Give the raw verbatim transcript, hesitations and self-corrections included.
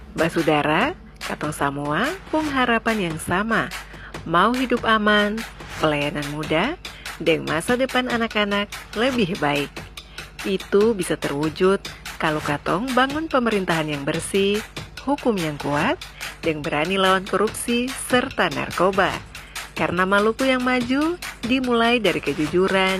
Basudara, katong samua pung harapan yang sama, mau hidup aman, pelayanan mudah, dan masa depan anak-anak lebih baik. Itu bisa terwujud kalau katong bangun pemerintahan yang bersih, hukum yang kuat, dan berani lawan korupsi serta narkoba. Karena Maluku yang maju dimulai dari kejujuran,